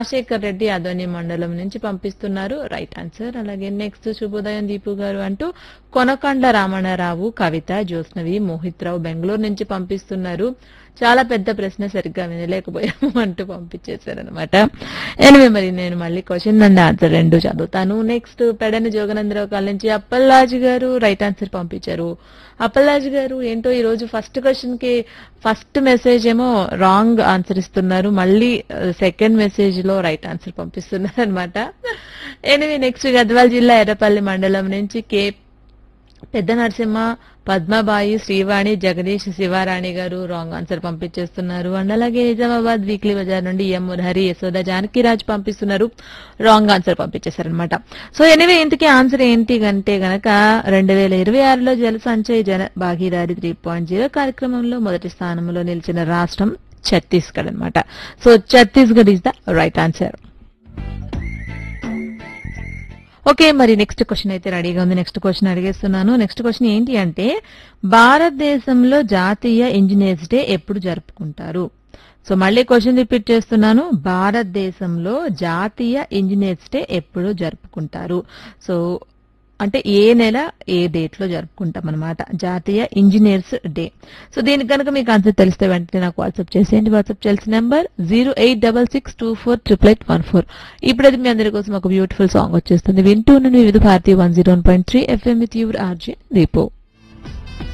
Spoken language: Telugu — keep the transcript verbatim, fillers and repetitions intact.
రాజశేఖర్ రెడ్డి అదోని మండలం నుంచి పంపిస్తున్నారు రైట్ ఆన్సర్. అలాగే నెక్స్ట్ శుభోదయం దీపు గారు అంటూ కొనకొండ రామణరావు, కవిత, జ్యోత్స్నవి, మోహిత్ రావు బెంగళూరు నుంచి పంపిస్తున్నారు. చాలా పెద్ద ప్రశ్న సరిగ్గా వినలేకపోయాము అంటూ పంపించేశారనమాట. ఎనివే మరి నేను మళ్ళీ క్వశ్చన్ అండ్ ఆన్సర్ రెండు చదువుతాను. నెక్స్ట్ పెడని జోగనందరావు కాల్ నుంచి అప్పల్లాజు గారు రైట్ ఆన్సర్ పంపించారు. అప్పల్లాజు గారు ఏంటో ఈ రోజు ఫస్ట్ క్వశ్చన్ కి ఫస్ట్ మెసేజ్ ఏమో రాంగ్ ఆన్సర్ ఇస్తున్నారు, మళ్ళీ సెకండ్ మెసేజ్ లో రైట్ ఆన్సర్ పంపిస్తున్నారు అనమాట. ఎనివే నెక్స్ట్ గద్వాల్ జిల్లా ఎర్రపల్లి మండలం నుంచి కే పెద్ద నరసింహ, పద్మబాయి, శ్రీవాణి, జగదీష్, శివారాణి గారు రాంగ్ ఆన్సర్ పంపించేస్తున్నారు. అండ్ అలాగే నిజామాబాద్ వీక్లీ బజార్ నుండి ఎం మురహరి, యశోద, జానకిరాజ్ పంపిస్తున్నారు రాంగ్ ఆన్సర్ పంపించేశారనమాట. సో ఎనివే ఇంతకీ ఆన్సర్ ఏంటి అంటే గనక రెండు వేల ఇరవై ఆరులో జల సంచయ్ జన భాగీదారి త్రీ పాయింట్ జీరో కార్యక్రమంలో మొదటి స్థానంలో నిలిచిన రాష్ట్రం ఛత్తీస్గఢ్ అనమాట. So Chhattisgarh is the right answer. Okay, మరి నెక్స్ట్ క్వశ్చన్ అయితే రెడీగా ఉంది. Next question అడిగేస్తున్నాను. నెక్స్ట్ క్వశ్చన్ ఏంటి అంటే భారతదేశంలో జాతీయ ఇంజనీర్స్ డే ఎప్పుడు జరుపుకుంటారు? సో మళ్ళీ క్వశ్చన్ రిపీట్ చేస్తున్నాను. భారతదేశంలో జాతీయ ఇంజనీర్స్ డే ఎప్పుడు జరుపుకుంటారు? సో అంటే ఏ నెల ఏ డేట్ లో జరుపుకుంటాం అనమాట జాతీయ ఇంజనీర్స్ డే. సో దీనికి కనుక మీకు ఆన్సర్ తెలిస్తే వెంటనే నాకు వాట్సాప్ చేసేయండి. వాట్సాప్ చేయాల్సిన number zero eight double six two four triple eight one four. ఇప్పుడైతే మీ అందరి కోసం ఒక బ్యూటిఫుల్ సాంగ్ వచ్చేస్తుంది. వింటూ నేను వివిధ Bharati one zero one point three FM with your RJ దీపో.